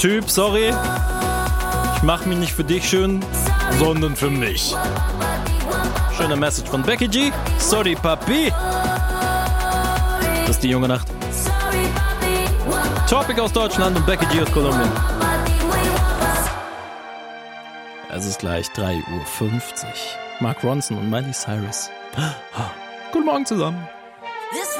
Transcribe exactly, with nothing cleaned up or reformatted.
Typ, sorry. Ich mach mich nicht für dich schön, sondern für mich. Schöne Message von Becky G. Sorry, Papi. Das ist die junge Nacht. Topic aus Deutschland und Becky G aus Kolumbien. Es ist gleich drei Uhr fünfzig. Mark Ronson und Miley Cyrus. Guten Morgen zusammen.